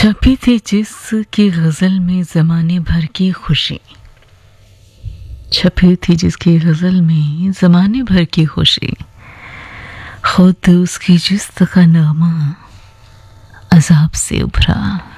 छपी थी जिसकी गज़ल में ज़माने भर की खुशी, छपी थी जिसकी गज़ल में ज़माने भर की खुशी, खुद उसकी जिस्त का नगमा अजाब से उभरा।